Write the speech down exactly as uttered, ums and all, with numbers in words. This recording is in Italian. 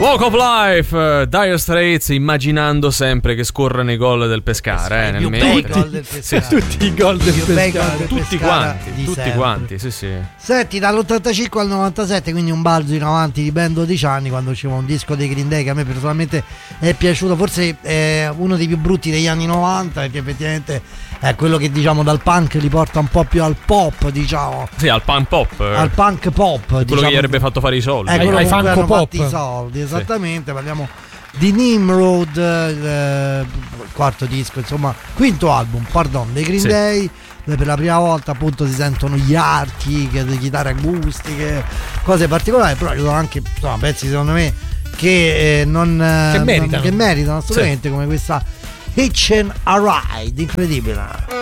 Walk of Life, Dire Straits, immaginando sempre che scorrano i gol del Pescara, eh, nel mentre. Gol del Pescara. Sì, tutti i gol del Pescara, del tutti Pescara quanti, tutti sempre. quanti, sì sì. Senti, dall'ottantacinque al novantasette, quindi un balzo in avanti di ben dodici anni, quando usciva un disco dei Green Day che a me personalmente è piaciuto, forse è uno dei più brutti degli anni novanta, perché effettivamente è quello che diciamo dal punk li porta un po' più al pop, diciamo. Sì, al punk pop. Al punk pop, quello diciamo, che gli avrebbe fatto fare i soldi. È quello ai con cui Funko hanno Pop. fatto i soldi, esattamente, sì. Parliamo di Nimrod, il quarto disco, insomma, quinto album, pardon, dei Green sì. Day, dove per la prima volta appunto si sentono gli archi, le chitarre acustiche, cose particolari, però ci sono anche insomma, pezzi secondo me che eh, non, che meritano, non, che meritano assolutamente, sì. come questa Hitchin' a Ride, incredibile.